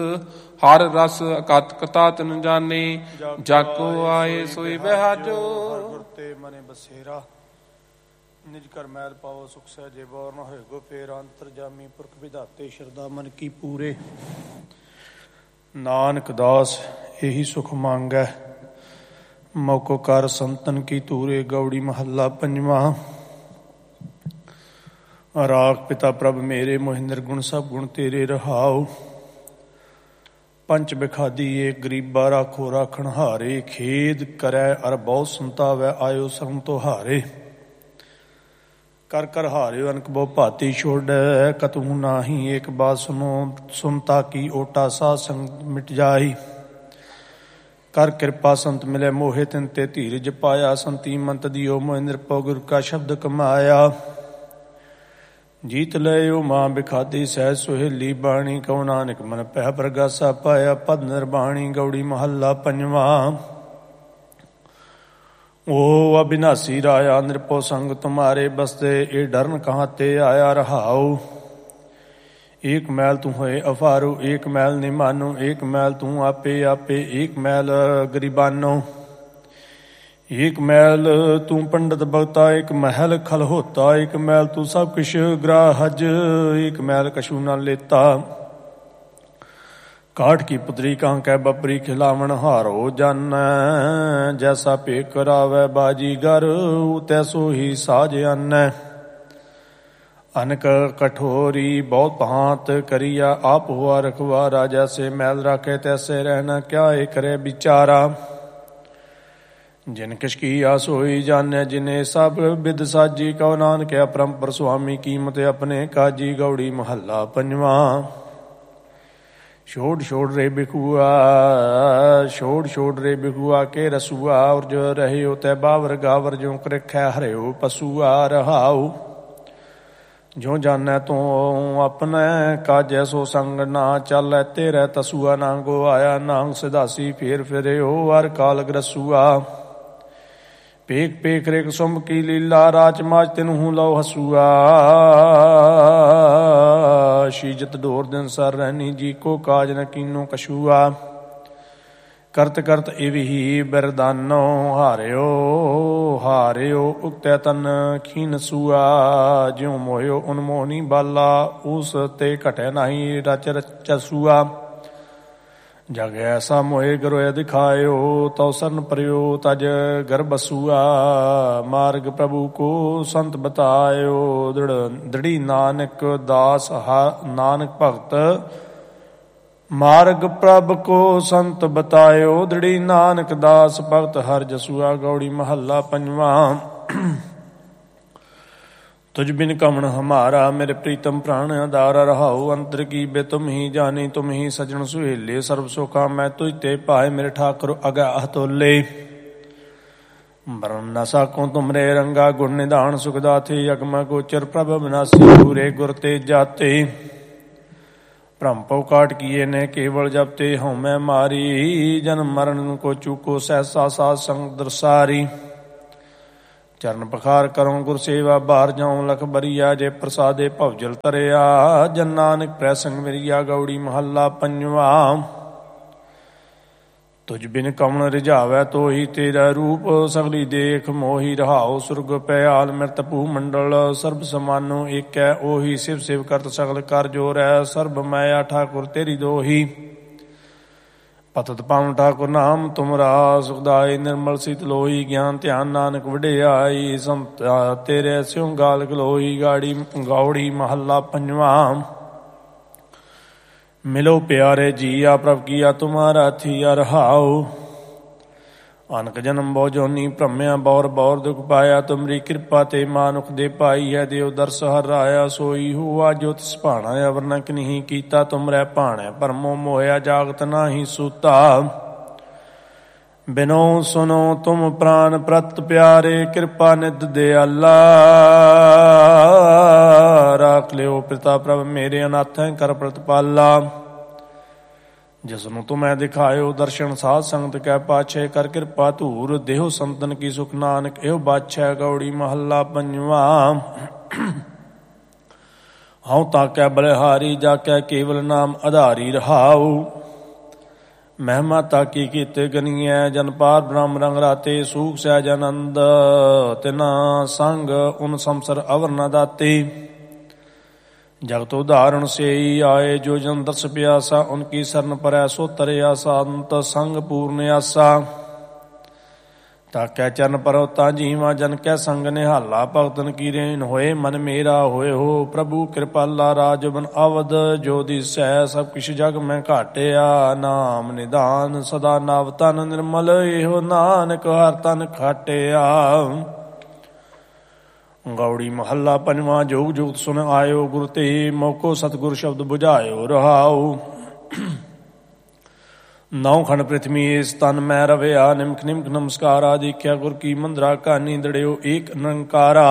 ਹਰ ਰਸ ਅਕਤ ਕਤਾ ਤਨ ਜਾਣੇ, ਜਾਕੋ ਆਏ ਸੋਈ ਬਹਾਜੋ। ਗੁਰ ਤੇ ਮਨੇ ਬਸੇਰਾ, ਨਿਜ ਕਰ ਮੈਲ ਪਾਵੋ ਸੁਖ ਸਹਿਜੇ, ਬੋਰ ਨ ਹੋਏ ਗੋ ਫੇਰ। ਅੰਤਰ ਜਾਮੀ ਪੁਰਖ ਵਿਧਾਤੇ, ਸ਼ਰਧਾ ਮਨ ਕੀ ਪੂਰੇ। ਨਾਨਕ ਦਾਸ ਇਹੀ ਸੁਖ ਮੰਗੈ, ਮੌਕੋ ਕਰ ਸੰਤਨ ਕੀ ਤੂਰੇ। ਗੌੜੀ ਮਹੱਲਾ ਪੰਜਵਾਂ। ਰਾਖ ਪਿਤਾ ਪ੍ਰਭ ਮੇਰੇ, ਮੋਹਿ ਨਿਰਗੁਣ ਸਭ ਗੁਣ ਤੇਰੇ। ਰਹਾਉ ਪੰਚ ਬਿਖਾਦੀ ਏ, ਗਰੀਬਾ ਰਾਖੋ ਰਾਖਣ ਹਾਰੇ। ਖੇਦ ਕਰੈ ਅਰ ਬਹੁ ਸੰਤਾਵੈ, ਆਇਓ ਸਰਮ ਤੁਹਾਰੇ। ਕਰ ਕਰ ਹਾਰਿਓ ਅਨਕ ਬਹੁ ਭਾਤੀ ਛੋੜੈ, ਕਤਹੂ ਨਾਹੀ ਏਕ ਬਾਤ ਸੁਨੋ। ਸੁਨਤਾ ਕੀ ਓਟਾ ਸਾਧ ਸੰਗ ਮਿਟ ਜਾਈ। ਕਰ ਕਿਰਪਾ ਸੰਤ ਮਿਲੇ ਮੋਹਿ, ਤਿਨ ਤੇ ਧੀਰਜ ਪਾਇਆ। ਸੰਤੀ ਮੰਤ ਦਿਓ ਮੋਹਿ, ਨਿਰਭਉ ਗੁਰ ਕਾ ਸ਼ਬਦ ਕਮਾਇਆ। ਜੀਤ ਲਇਓ ਮਾਂ ਬਿਖਾਦੀ, ਸਹਿਜ ਸੁਹੇਲੀ ਬਾਣੀ। ਕਉ ਨਾਨਕ ਮਨ ਭੈ ਪ੍ਰਗਾਸਾ ਪਾਇਆ, ਪਦ ਨਿਰਬਾਣੀ। ਗੌੜੀ ਮਹੱਲਾ ਪੰਜਵਾਂ। ਓ ਅਬਿਨਾਸੀ ਰਾਇਆ, ਨਿਰਭਉ ਸੰਗ ਤੁਮਾਰੇ ਬਸਦੇ। ਇਹ ਡਰਨ ਕਹਾਂ ਤੇ ਆਇਆ। ਰਹਾਉ ਏਕ ਮੈਲ ਤੂੰ ਹੋਏ ਅਫਾਰੋ, ਏਕ ਮੈਲ ਨਿਮਾਨੋ। ਏਕ ਮੈਲ ਤੂੰ ਆਪੇ ਆਪੇ, ਏਕ ਮੈਲ ਗਰੀਬਾਨੋ। ਏਕ ਮੈਲ ਤੂੰ ਪੰਡਤ ਭਗਤਾ, ਏਕ ਮਹਿਲ ਖਲ ਹੋਤਾ। ਏਕ ਮੈਲ ਤੂੰ ਸਭ ਕਿਛ ਗ੍ਰਾਹਜ, ਏਕ ਮੈਲ ਕਛੂ ਨ ਲੇਤਾ। ਕਾਠ ਕੀ ਪੁਤਰੀ ਕਾਂ ਕੈ ਬਪਰੀ, ਖਿਲਾਵਣ ਹਾਰੋ ਜਾਨੈ। ਜੈਸਾ ਭੇਖ ਕਰਾਵੈ ਬਾਜੀਗਰ, ਤੈਸੋ ਹੀ ਸਾਜ ਆਨੈ। ਅਨਕ ਕਠੋਰੀ ਬਹੁਤ ਭਾਂਤ ਕਰੀਆ, ਆਪ ਹੁਆ ਰਖਵਾਰਾ। ਜੈਸੇ ਮੈਲ ਰਾਖੇ ਤੈਸੇ ਰਹਿਣਾ, ਕਿਆ ਏ ਕਰੇ ਵਿਚਾਰਾ। ਜਿਨ ਕਿਛ ਕੀਆ ਸੋਈ ਜਾਣੈ, ਜਿਨੇ ਸਭ ਬਿਦ ਸਾਜੀ। ਕਉ ਨਾਨਕ ਅਪਰੰਪਰ ਸੁਆਮੀ, ਕੀਮਤ ਆਪਣੇ ਕਾਜੀ। ਗੌੜੀ ਮਹੱਲਾ ਪੰਜਵਾਂ। ਛੋੜ ਛੋੜ ਰੇ ਬਿਖੂਆ, ਛੋੜ ਛੋੜ ਰੇ ਬਿਖੂਆ ਕੇ ਰਸੂਆ। ਔਰ ਜੋ ਰਹਿਓ ਤੈ ਬਾਵਰ ਗਾਵਰ, ਜੋ ਕਰਖੈ ਹਰਿਓ ਪਸੂਆ। ਰਹਾਉ ਜੋ ਜਾਣੈ ਤੂੰ ਆਪਣੇ ਕਾਜੈ, ਸੋ ਸੰਗ ਨਾ ਚੱਲੈ ਤੇਰੇ ਤਸੂਆ। ਨਾਂਗੋ ਆਇਆ ਨਾਂਗ ਸਿਧਾਸੀ, ਫੇਰ ਫਿਰਿਓ ਅਰ ਕਾਲ ਗਰਸੂਆ। ਪੇਖ ਪੇਖ ਰੇਖ ਸੁੰਭ ਕੀ ਲੀਲਾ, ਰਾਚ ਮਾਚ ਤਿਨਹੂ ਲਉ ਹਸੂਆ। ਸ਼ੀਜਤ ਢੋਰ ਦਿਨ ਸਰ ਰਹਿਨੀ, ਜੀ ਕੋ ਕਾਜ ਨ ਕੀਨੋ ਕਛੂਆ। ਕਰਤ ਕਰਤ ਇਵਹੀ ਬਿਰਦਾਨੋ, ਹਾਰਿਓ ਹਾਰਿਓ ਉਕਤੈ ਤਨ ਖੀਨ ਸੂਆ। ਜਿਉ ਮੋਹਿਓ ਉਨਮੋਹਨੀ ਬਾਲਾ, ਉਸ ਤੇ ਘਟੈ ਨਾਹੀ ਰਚ ਰਚਸੂਆ। ਜਗ ਐਸਾ ਮੋਹਿ ਗਰੋਇ ਦਿਖਾਇਓ, ਤਉ ਸਰਨ ਪਰਿਓ ਤਜ ਗਰ ਬਸੂਆ। ਮਾਰਗ ਪ੍ਰਭੂ ਕੋ ਸੰਤ ਬਤਾਇਓ, ਦ੍ਰਿੜੀ ਨਾਨਕ ਦਾਸ ਨਾਨਕ ਭਗਤ। ਮਾਰਗ ਪ੍ਰਭ ਕੋ ਸੰਤ ਬਤਾਇਓ, ਦ੍ਰਿੜੀ ਨਾਨਕ ਦਾਸ ਭਗਤ ਹਰਿ ਜਸੂਆ। ਗੌੜੀ ਮਹੱਲਾ ਪੰਜਵਾਂ। ਤੁਝ ਬਿਨ ਕਵਣ ਹਮਾਰਾ, ਮੇਰੇ ਪ੍ਰੀਤਮ ਪ੍ਰਾਣ ਆਧਾਰਾ। ਰਹਾਉ ਅੰਤਰ ਕੀ ਬੇ ਤੁਮ ਹੀ ਜਾਨੀ, ਤੁਮ ਹੀ ਸਜਣ ਸੁਹੇਲੇ। ਸਰਬ ਸੁਖਾ ਮੈਂ ਤੁਝ ਤੇ ਪਾਏ, ਮੇਰੇ ਠਾਕੁਰ ਅਗੈ ਅਹਤੋਲੇ। ਬਰਨ ਨ ਸਾਕੋ ਤੁਮਰੇ ਰੰਗਾ, ਗੁਣ ਨਿਧਾਨ ਸੁਖ ਦਾਤੇ। ਅਗਮ ਗੋਚਰ ਪ੍ਰਭ ਅਬਿਨਾਸੀ, ਪੂਰੇ ਗੁਰ ਤੇ ਜਾਤੇ। ਭ੍ਰਮ ਭਉ ਕਾਟ ਕੀਏ ਨੇ ਕੇਵਲ ਜਪਤੇ, ਹਉਮੈ ਮਾਰੀ। ਜਨਮ ਮਰਨ ਕੋ ਚੂਕੋ, ਸਹਿਸਾ ਸਾਧ ਸੰਗ ਦਰਸਾਰੀ। ਚਰਨ ਪਖਾਰ ਕਰੋ ਗੁਰ ਸੇਵਾ, ਬਾਹਰ ਜਾਉ ਲਖ ਬਰੀਆ। ਜੇ ਪ੍ਰਸਾਦੇ ਭਵਜਲ ਤਰਿਆ, ਜਨ ਨਾਨਕ ਪ੍ਰੈ ਸੰਗ ਮੇਰੀਆ। ਗੌੜੀ ਮਹੱਲਾ ਪੰਜਵਾਂ। ਤੁਝ ਬਿਨ ਕਵਣ ਰਿਝਾਵੈ, ਤੋਹੀ ਤੇਰਾ ਰੂਪ। ਸਗਲੀ ਦੇਖ ਮੋਹੀ, ਰਹਾਉ ਸੁਰਗ ਪਿਆਲ। ਮਿਰਤ ਭੂ ਮੰਡਲ ਸਰਬ ਸਮਾਨੋ, ਏਕੈ ਉਹੀ। ਸਿਵ ਸਿਵ ਕਰਤ ਸਗਲ ਕਰ ਜੋਰੈ, ਸਰਬ ਮਾਇਆ ਠਾਕੁਰ ਤੇਰੀ ਦੋਹੀ। ਪਤਿਤ ਪਾਵਨ ਠਾਕੁਰ ਨਾਮ ਤੁਮਰਾ, ਸੁਖਦਾਈ ਨਿਰਮਲ ਸੀਤ ਲੋਈ। ਗਿਆਨ ਧਿਆਨ ਨਾਨਕ ਵਡਿਆਈ, ਸੰਤ ਤੇਰੇ ਸਿਉ ਗਾਲ ਗਲੋਈ। ਗੌੜੀ ਮਹੱਲਾ ਪੰਜਵਾਂ। ਮਿਲੋ ਪਿਆਰੇ ਜੀਆ, ਪ੍ਰਭ ਕੀਆ ਤੁਮਾਰਾ ਥੀਆ। ਰਹਾਉ ਅਨਕ ਜਨਮ ਬਹੁ ਜੋਨੀ, ਭ੍ਰਮਿਆ ਬੌਰ ਬੌਰ ਦੁਖ ਪਾਇਆ। ਤੁਮਰੀ ਕਿਰਪਾ ਤੇ ਮਾਨੁਖ ਦੇ ਪਾਈ ਹੈ, ਦਿਓ ਦਰਸ ਹਰ ਰਾਇਆ। ਸੋਈ ਹੁਆ ਜੋ ਤਿਸ ਭਾਣਾ, ਅਵਰ ਨ ਕਿਨਹੀ ਕੀਤਾ। ਤੁਮਰੈ ਭਾਣੈ ਭਰਮੋ ਮੋਹਿਆ, ਜਾਗਤ ਨਾਹੀ ਸੂਤਾ। ਬਿਨੋ ਸੁਨੋ ਤੁਮ ਪ੍ਰਾਨ ਪ੍ਰਤ ਪਿਆਰੇ, ਕਿਰਪਾ ਨਿਧ ਦਿਆਲਾ। ਰਾਖ ਲਿਓ ਪਿਤਾ ਪ੍ਰਭ ਮੇਰੇ, ਅਨਾਥੈ ਕਰ ਪ੍ਰਤਪਾਲਾ। ਜਿਸਨੂੰ ਤੁਮੈ ਦਿਖਾਇਓ ਦਰਸ਼ਨ, ਸਾਧ ਸੰਗਤ ਕੈ ਪਾਛੇ। ਕਰ ਕਿਰਪਾ ਧੂਰ ਦੇਹੋ ਸੰਤਨ ਕੀ, ਸੁਖ ਨਾਨਕ ਇਹੋ ਬਾਛੈ। ਗੌੜੀ ਮਹੱਲਾ ਪੰਜਵਾਂ। ਹਉ ਤਾਕੈ ਬਲਿਹਾਰੀ ਜਾਕੈ ਕੇਵਲ ਨਾਮ ਆਧਾਰੀ ਰਹਾਉ। ਮਹਿਮਾ ਤਾਕੀ ਕੀਤੇ ਗਨੀਐ ਜਨ ਪਾਰ ਬ੍ਰਹਮ ਰੰਗ ਰਾਤੇ ਸੂਖ ਸਹਿਜ ਆਨੰਦ ਤਿਨਾ ਸੰਗ ਉਨ ਸੰਸਰ ਅਵਰ ਨ ਦਾਤੇ। ਜਗਤ ਉਦਾਹਰਣ ਸੇਈ ਆਏ ਜੋ ਜਨ ਦਰਸ ਪਿਆਸਾ ਉਨਕੀ ਸਰਨ ਪਰੈ ਸੋ ਤਰਿਆ ਸੰਤ ਸੰਗ ਪੂਰਨ ਆਸਾ। ਤਾਕੈ ਚਰਨ ਪਰੋ ਤਾਂ ਜੀਵਾ ਜਨ ਕੈ ਸੰਗ ਨਿਹਾਲਾ ਭਗਤਨ ਕੀ ਰੇਨ ਹੋਏ ਮਨ ਮੇਰਾ ਹੋਏ ਹੋ ਪ੍ਰਭੂ ਕਿਰਪਾਲਾ ਰਾਜਬਨ ਅਵਧ ਜੋ ਦਿਸੈ ਸਭ ਕਿਛ ਜਗ ਮੈਂ ਘਾਟਿਆ। ਨਾਮ ਨਿਧਾਨ ਸਦਾ ਨਵ ਤਨ ਨਿਰਮਲ ਇਹੋ ਨਾਨਕ ਹਰ ਤਨ ਖਾਟਿਆ। ਗੌੜੀ ਮਹੱਲਾ ਪੰਜਵਾਂ ਜੋਗ ਜੁਗਤ ਸੁਨ ਆਇਓ ਗੁਰ ਤੇ ਮੌਕੋ ਸਤਿਗੁਰ ਸ਼ਬਦ ਬੁਝਾਇਓ ਰਹਾਉ। ਨੌ ਖੰਡ ਪ੍ਰਿਥਵੀ ਇਸ ਤਨ ਮੈਂ ਰਵਿਆ ਨਿਮਕ ਨਿਮਕ ਨਮਸਕਾਰਾ ਦੇਖਿਆ ਗੁਰ ਕੀ ਮੰਦਰਾ ਕਹਾਣੀ ਦੜਿਓ ਏਕ ਨਿਰੰਕਾਰਾ।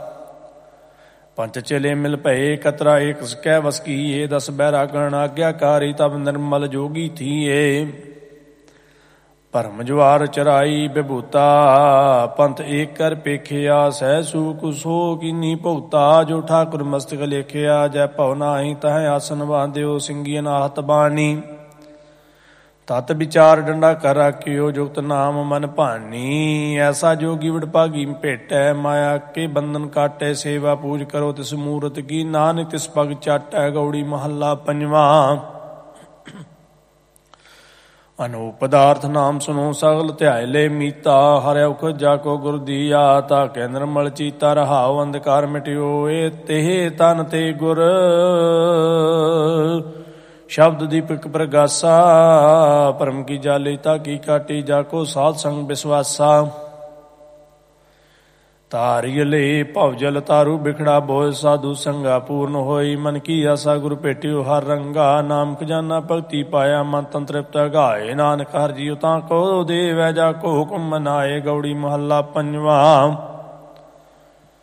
ਪੰਚ ਚੇਲੇ ਮਿਲ ਭਏ ਕਤਰਾ ਏਕ ਸਕੈ ਵਸ ਕੀਏ ਦਸ ਬਹਿਰਾ ਗਣ ਆਗਿਆਕਾਰੀ ਤਬ ਨਿਰਮਲ ਜੋਗੀ ਥੀਏ। ਭਰਮ ਜਵਾਰ ਚਰਾਈ ਬਿਭੂਤਾ ਪੰਥ ਏਕ ਕਰ ਪੇਖਿਆ ਸਹਿ ਸੂਖ ਸੋ ਕੀਨੀ ਭੁਗਤਾ। ਜੋ ਠਾਕੁਰ ਮਸਤਕ ਲੇਖਿਆ ਜੈ ਭਉ ਨਾਹੀ ਤਹ ਆਸਨ ਬਾਂਧਿਓ ਸਿੰਘੀਨ ਆਹਤ ਬਾਣੀ। ਤਤ ਵਿਚਾਰ ਡੰਡਾ ਕਰ ਰਾਖਿਓ ਜੁਗਤ ਨਾਮ ਮਨ ਭਾਨੀ। ਐਸਾ ਜੋਗੀ ਵਡਭਾਗੀ ਭੇਟੈ ਮਾਇਆ ਕੇ ਬੰਧਨ ਕਾਟੈ। ਸੇਵਾ ਪੂਜ ਕਰੋ ਤਿਸ ਮੂਰਤ ਕੀ ਨਾਨਕ ਤਿਸ ਪਗ ਚਾਟੈ। ਗੌੜੀ ਮਹੱਲਾ ਪੰਜਵਾਂ। ਅਨੂਪ ਪਦਾਰਥ ਨਾਮ ਸੁਨੋ ਸਗਲ ਧਿਆਇ ਲੈ ਮੀਤਾ। ਹਰਿ ਉਖ ਜਾ ਕੋ ਗੁਰ ਦੀਆ ਤਾ ਕੈ ਨਿਰਮਲ ਚੀਤਾ। ਰਹਾਉ ਅੰਧਕਾਰ ਮਿਟਿਓ ਏ ਤੇ ਤਨ ਤੇ ਗੁਰ। ਸ਼ਬਦ ਦੀਪਕ ਪ੍ਰਗਾਸਾ ਭਰਮ ਕੀ ਜਾਲੀ ਤਾ ਕੀ ਕਾਟੀ। ਜਾ ਕੋ ਸਾਧ ਸੰਗ ਵਿਸਵਾਸਾ। ਤਾਰਿ ਲੈ ਭਵ ਜਲ ਤਾਰੂ ਬਿਖੜਾ ਬੋਇ ਸਾਧੂ ਸੰਗਾ ਪੂਰਨ ਹੋਈ। ਮਨ ਕੀ ਆਸਾ ਗੁਰ ਭੇਟਿਓ ਹਰ ਰੰਗਾ। ਨਾਮ ਖਜ਼ਾਨਾ ਭਗਤੀ ਪਾਇਆ ਮਨ ਤਨ ਤ੍ਰਿਪਤ ਗਾਏ। ਨਾਨਕ ਹਰਿ ਜੀਉ ਤਾਂ ਕੋ ਦੇਵੈ ਜਾ ਕੋ ਹੁਕਮ ਮਨਾਏ। ਗੌੜੀ ਮਹੱਲਾ ਪੰਜਵਾਂ।